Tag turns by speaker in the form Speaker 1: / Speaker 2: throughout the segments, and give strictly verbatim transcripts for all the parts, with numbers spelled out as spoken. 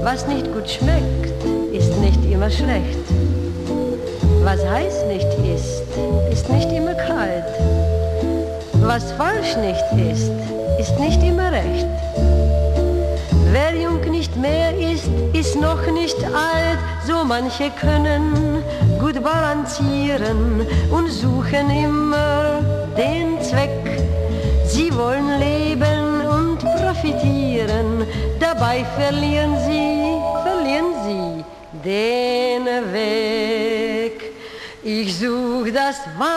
Speaker 1: Was nicht gut schmeckt, ist nicht immer schlecht. Was heiß nicht ist, ist nicht immer kalt. Was falsch nicht ist, ist nicht immer recht. Wer jung nicht mehr ist, ist noch nicht alt. So manche können gut balancieren und suchen immer den Zweck. Sie wollen leben und profitieren, dabei verlieren sie, verlieren sie den Weg. Ich such das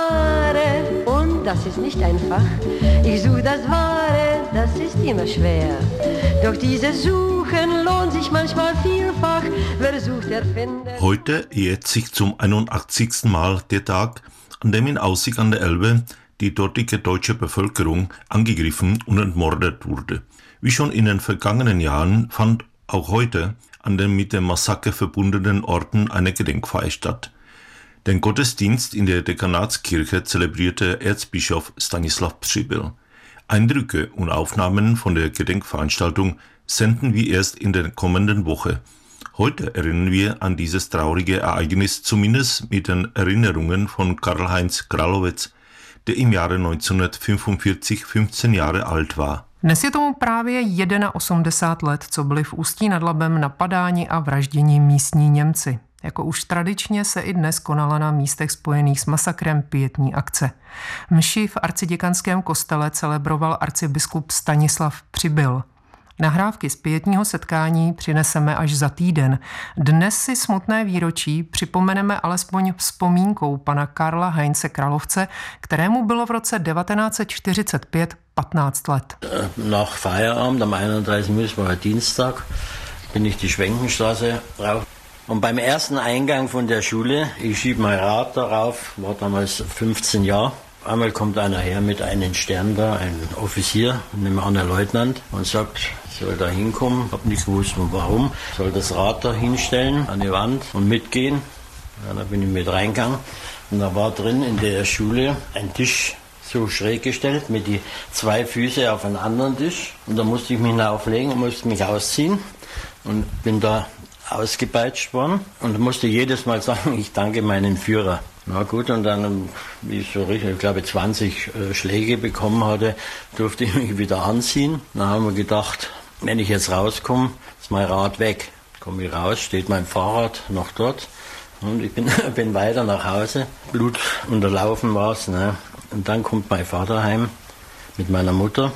Speaker 1: Wahre und das ist nicht einfach. Ich such das Wahre, das ist immer schwer. Doch dieses Suchen lohnt sich manchmal vielfach. Wer sucht, der findet.
Speaker 2: Heute jährt sich zum einundachtzigsten Mal der Tag, an dem in Aussig an der Elbe die dortige deutsche Bevölkerung angegriffen und entmordet wurde. Wie schon in den vergangenen Jahren fand auch heute an den mit dem Massaker verbundenen Orten eine Gedenkfeier statt. Den Gottesdienst in der Dekanatskirche zelebrierte Erzbischof Stanislav Přibyl. Eindrücke und Aufnahmen von der Gedenkveranstaltung senden wir erst in der kommenden Woche. Heute erinnern wir an dieses traurige Ereignis zumindest mit den Erinnerungen von Karl-Heinz Kralowec, der im Jahre neunzehnhundertfünfundvierzig fünfzehn Jahre alt war.
Speaker 3: Dnes je tomu právě osmdesát jedna let, co byli v Ústí nad Labem napadáni a vražděni místní Němci. Jako už tradičně se i dnes konala na místech spojených s masakrem pietní akce. Mši v arciděkanském kostele celebroval arcibiskup Stanislav Přibyl. Nahrávky z pietního setkání přineseme až za týden. Dnes si smutné výročí připomeneme alespoň vzpomínkou pana Karla Heinze Kralovce, kterému bylo v roce devatenáct set čtyřicet pět patnáct let.
Speaker 4: Nach Feierabend am einunddreißigsten März war Dienstag, bin ich die Schwenkenstraße rauf. Und beim ersten Eingang von der Schule, ich schiebe mein Rad darauf, war damals fünfzehn Jahre. Einmal kommt einer her mit einem Stern da, ein Offizier, nämlich ein Leutnant, und sagt, ich soll da hinkommen. Ich habe nicht gewusst, warum. Ich soll das Rad da hinstellen an die Wand und mitgehen. Ja, da bin ich mit reingegangen. Und da war drin in der Schule ein Tisch so schräg gestellt mit die zwei Füße auf einen anderen Tisch. Und da musste ich mich auflegen und musste mich ausziehen. Und bin da ausgepeitscht worden und musste jedes Mal sagen, ich danke meinem Führer. Na gut, und dann, wie ich so richtig, ich glaube zwanzig äh, Schläge bekommen hatte, durfte ich mich wieder anziehen. Dann haben wir gedacht, wenn ich jetzt rauskomme, ist mein Rad weg. Komme ich raus, steht mein Fahrrad noch dort und ich bin, bin weiter nach Hause. Blut unterlaufen war es. Ne? Und dann kommt mein Vater heim mit meiner Mutter,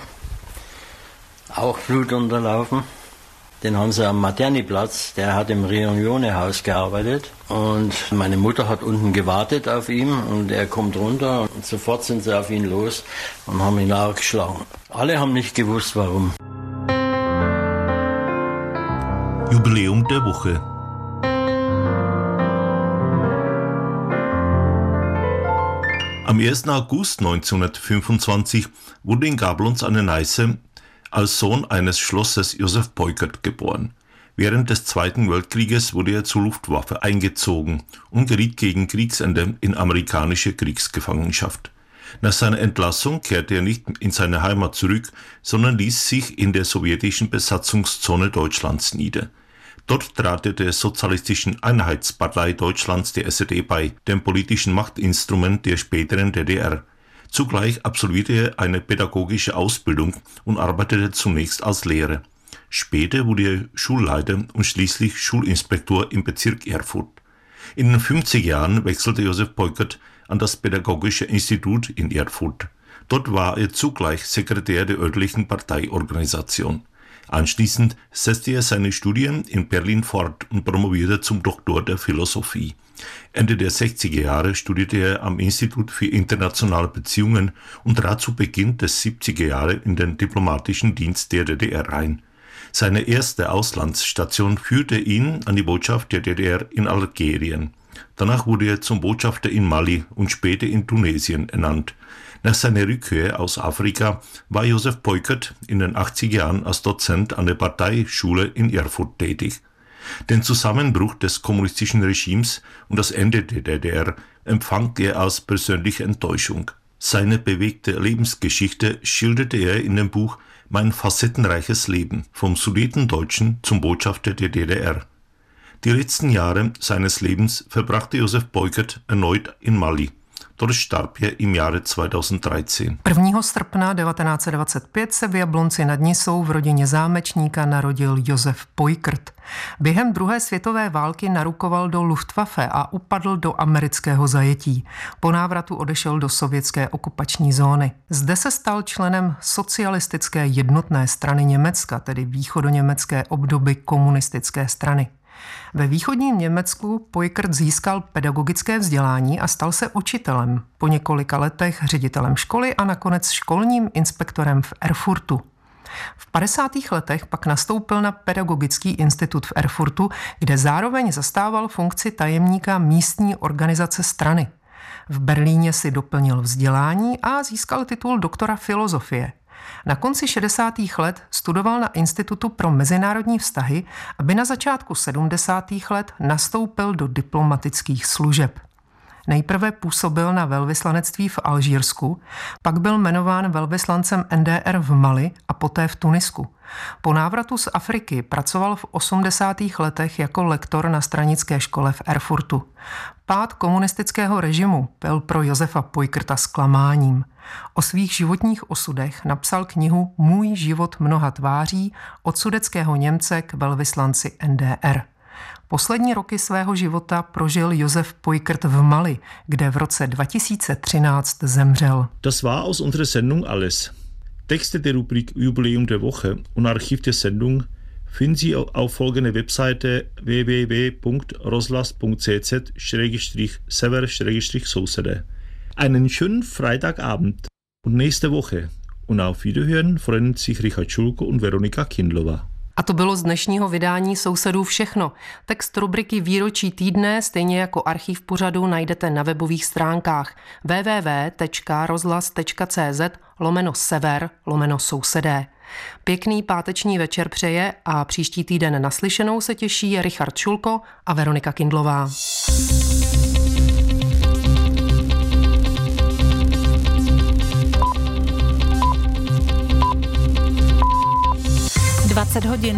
Speaker 4: auch Blut unterlaufen. Den haben sie am Materniplatz, der hat im Rionione-Haus gearbeitet und meine Mutter hat unten gewartet auf ihn und er kommt runter und sofort sind sie auf ihn los und haben ihn auch geschlagen. Alle haben nicht gewusst, warum.
Speaker 2: Jubiläum der Woche. Am ersten August neunzehnhundertfünfundzwanzig wurde in Gablons an der Neiße als Sohn eines Schlossers Josef Peukert geboren. Während des Zweiten Weltkrieges wurde er zur Luftwaffe eingezogen und geriet gegen Kriegsende in amerikanische Kriegsgefangenschaft. Nach seiner Entlassung kehrte er nicht in seine Heimat zurück, sondern ließ sich in der sowjetischen Besatzungszone Deutschlands nieder. Dort trat er der Sozialistischen Einheitspartei Deutschlands, der S E D, bei, dem politischen Machtinstrument der späteren D D R. Zugleich absolvierte er eine pädagogische Ausbildung und arbeitete zunächst als Lehrer. Später wurde er Schulleiter und schließlich Schulinspektor im Bezirk Erfurt. In den fünfziger Jahren wechselte Josef Peukert an das Pädagogische Institut in Erfurt. Dort war er zugleich Sekretär der örtlichen Parteiorganisation. Anschließend setzte er seine Studien in Berlin fort und promovierte zum Doktor der Philosophie. Ende der sechziger Jahre studierte er am Institut für internationale Beziehungen und trat zu Beginn des siebziger Jahre in den diplomatischen Dienst der D D R ein. Seine erste Auslandsstation führte ihn an die Botschaft der D D R in Algerien. Danach wurde er zum Botschafter in Mali und später in Tunesien ernannt. Nach seiner Rückkehr aus Afrika war Josef Peukert in den achtziger Jahren als Dozent an der Parteischule in Erfurt tätig. Den Zusammenbruch des kommunistischen Regimes und das Ende der D D R empfand er als persönliche Enttäuschung. Seine bewegte Lebensgeschichte schilderte er in dem Buch Mein facettenreiches Leben, vom Sudetendeutschen zum Botschafter der D D R. Die letzten Jahre seines Lebens verbrachte Josef Peukert erneut in Mali. Dort starb je im Jahre dvacet
Speaker 3: prvního srpna devatenáct set dvacet pět se v Jablonci nad Nisou v rodině zámečníka narodil Josef Peukert. Během druhé světové války narukoval do Luftwaffe a upadl do amerického zajetí. Po návratu odešel do sovětské okupační zóny. Zde se stal členem socialistické jednotné strany Německa, tedy východoněmecké obdoby komunistické strany. Ve východním Německu Peukert získal pedagogické vzdělání a stal se učitelem, po několika letech ředitelem školy a nakonec školním inspektorem v Erfurtu. V padesátých letech pak nastoupil na pedagogický institut v Erfurtu, kde zároveň zastával funkci tajemníka místní organizace strany. V Berlíně si doplnil vzdělání a získal titul doktora filozofie. Na konci šedesátých let studoval na Institutu pro mezinárodní vztahy, aby na začátku sedmdesátých let nastoupil do diplomatických služeb. Nejprve působil na velvyslanectví v Alžírsku, pak byl jmenován velvyslancem N D R v Mali a poté v Tunisku. Po návratu z Afriky pracoval v osmdesátých letech jako lektor na stranické škole v Erfurtu. Pád komunistického režimu byl pro Josefa Peukerta zklamáním. O svých životních osudech napsal knihu Můj život mnoha tváří od sudetského Němce k velvyslanci N D R. Poslední roky svého života prožil Josef Peukert v Mali, kde v roce dva tisíce třináct zemřel.
Speaker 5: Das war aus unserer Sendung alles. Texte der Rubrik Jubiläum der Woche und Archiv der Sendung finden Sie auf folgender Webseite w w w punkt roslas punkt c z sever sousede. Einen schönen Freitagabend und nächste Woche. Und auf Wiederhören freuen sich Richard Schulko und Veronika Kindlová.
Speaker 3: A to bylo z dnešního vydání Sousedů všechno. Text rubriky Výročí týdne, stejně jako archiv pořadu, najdete na webových stránkách w w w tečka rozhlas tečka c z lomeno sever lomeno sousedé. Pěkný páteční večer přeje a příští týden naslyšenou se těší Richard Šulko a Veronika Kindlová.
Speaker 6: dvacet hodin.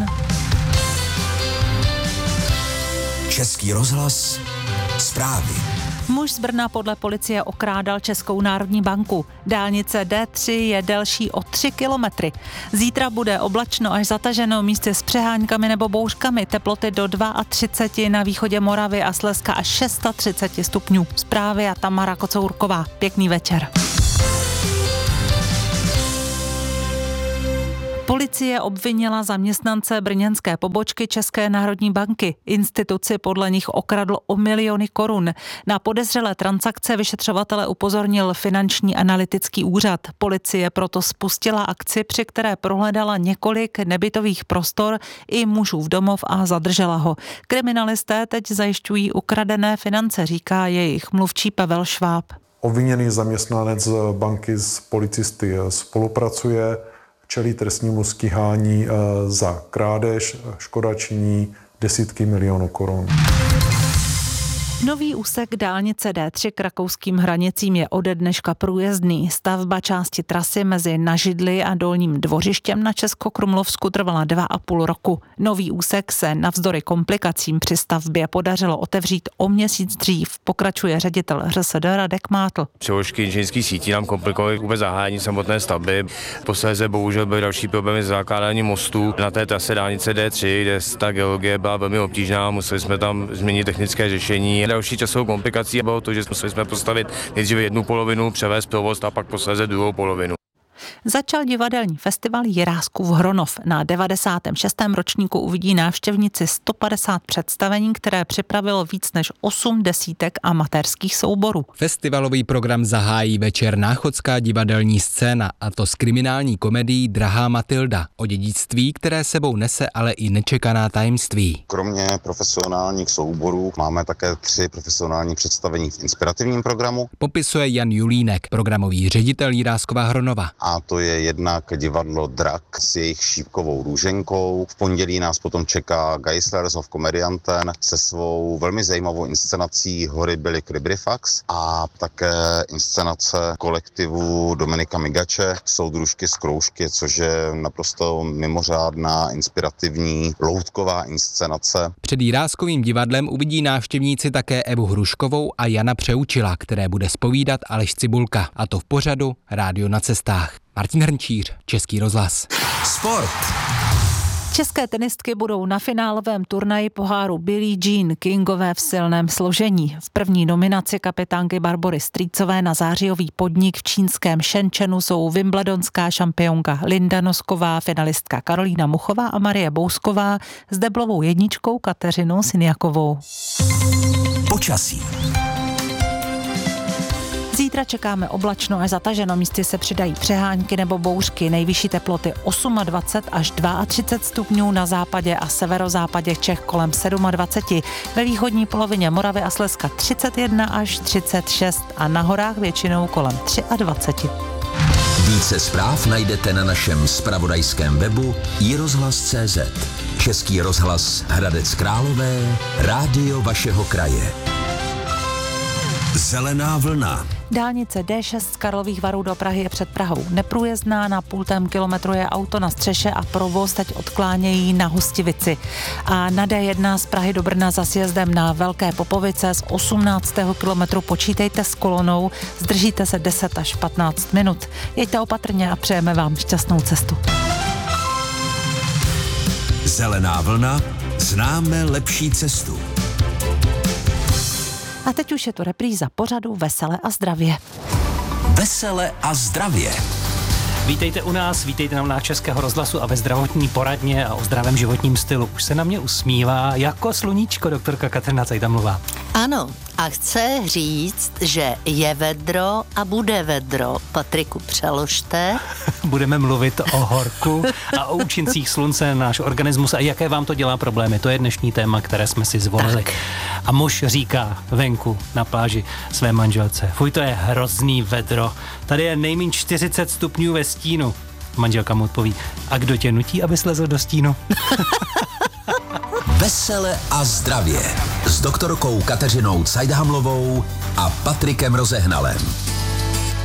Speaker 7: Český rozhlas, zprávy.
Speaker 6: Muž z Brna podle policie okrádal Českou národní banku. Dálnice D tři je delší o tři kilometry. Zítra bude oblačno až zataženo, místě s přeháňkami nebo bouřkami. Teploty do třicet dva na východě Moravy a Slezska až třicet šest stupňů. Zprávy a Tamara Kocourková. Pěkný večer. Policie obvinila zaměstnance brněnské pobočky České národní banky. Instituci podle nich okradl o miliony korun. Na podezřelé transakce vyšetřovatele upozornil Finanční analytický úřad. Policie proto spustila akci, při které prohledala několik nebytových prostor i mužův domov a zadržela ho. Kriminalisté teď zajišťují ukradené finance, říká jejich mluvčí Pavel Šváb.
Speaker 8: Obviněný zaměstnanec banky s policisty spolupracuje, čelí trestnímu stíhání za krádež, škoda činí desítky milionů korun.
Speaker 6: Nový úsek dálnice D tři k rakouským hranicím je ode dneška průjezdný. Stavba části trasy mezi Nažidli a Dolním Dvořištěm na Českokrumlovsku trvala dva a půl roku. Nový úsek se navzdory komplikacím při stavbě podařilo otevřít o měsíc dřív, pokračuje ředitel R S D Radek Mátl.
Speaker 9: Přeložky inženýrských sítí nám komplikovaly vůbec zahájení samotné stavby. Posléze bohužel byly další problémy s zakládáním mostů na té trase dálnice D tři, kde ta geologie byla velmi obtížná, museli jsme tam změnit technické řešení. Další časovou komplikací bylo to, že museli jsme postavit nejdříve jednu polovinu, převést provoz a pak posléze druhou polovinu.
Speaker 6: Začal divadelní festival Jiráskův Hronov. Na devadesátém šestém ročníku uvidí návštěvníci sto padesát představení, které připravilo víc než osm desítek amatérských souborů.
Speaker 10: Festivalový program zahájí večer Náchodská divadelní scéna, a to s kriminální komedií Drahá Matilda, o dědictví, které sebou nese ale i nečekaná tajemství.
Speaker 11: Kromě profesionálních souborů máme také tři profesionální představení v inspirativním programu.
Speaker 10: Popisuje Jan Julínek, programový ředitel Jiráskova Hronova.
Speaker 11: a to je jednak divadlo Drak s jejich Šípkovou Růženkou. V pondělí nás potom čeká Geislershof Komedianten se svou velmi zajímavou inscenací Hory byly Kribrifax a také inscenace kolektivu Dominika Migače Soudružky z kroužky, což je naprosto mimořádná, inspirativní, loutková inscenace.
Speaker 10: Před Jiráskovým divadlem uvidí návštěvníci také Evu Hruškovou a Jana Přeučila, které bude zpovídat Aleš Cibulka, a to v pořadu Rádio na cestách. Martin Hrnčíř, Český rozhlas.
Speaker 7: Sport.
Speaker 6: České tenistky budou na finálovém turnaji poháru Billie Jean Kingové v silném složení. V první nominaci kapitánky Barbory Strýcové na zářijový podnik v čínském Shenzhenu jsou wimbledonská šampionka Linda Nosková, finalistka Karolína Muchová a Marie Bousková s deblovou jedničkou Kateřinou Siniakovou.
Speaker 7: Počasí.
Speaker 6: Zítra čekáme oblačno až zataženo, místy se přidají přehánky nebo bouřky, nejvyšší teploty dvacet osm až třicet dva stupňů, na západě a severozápadě Čech kolem dvacet sedm, ve východní polovině Moravy a Slezska třicet jedna až třicet šest a na horách většinou kolem dvacet tři.
Speaker 7: Více zpráv najdete na našem zpravodajském webu i rozhlas tečka cé zet. Český rozhlas Hradec Králové, rádio vašeho kraje. Zelená vlna.
Speaker 6: Dálnice D šest z Karlových Varů do Prahy je před Prahou neprůjezdná, na půltém kilometru je auto na střeše a provoz teď odklánějí na Hostivici. A na D jedna z Prahy do Brna za sjezdem na Velké Popovice z osmnáctého kilometru počítejte s kolonou, zdržíte se deset až patnáct minut. Jeďte opatrně a přejeme vám šťastnou cestu.
Speaker 7: Zelená vlna, známe lepší cestu.
Speaker 6: A teď už je to repríza pořadu Vesele a zdravě.
Speaker 7: Vesele a zdravě.
Speaker 12: Vítejte u nás, vítejte na nás Českého rozhlasu a ve zdravotní poradně a o zdravém životním stylu. Už se na mě usmívá jako sluníčko doktorka Kateřina Cajdamlová.
Speaker 13: Ano, a chce říct, že je vedro a bude vedro. Patriku, přeložte.
Speaker 12: Budeme mluvit o horku a o účincích slunce na náš organismus a jaké vám to dělá problémy. To je dnešní téma, které jsme si zvolili. Tak. A muž říká venku na pláži své manželce: fuj, to je hrozný vedro. Tady je nejméně čtyřicet stupňů ve stínu. Manželka mu odpoví: a kdo tě nutí, aby slezl do stínu?
Speaker 7: Vesele a zdravě s doktorkou Kateřinou Cajdhamlovou a Patrikem Rozehnalem.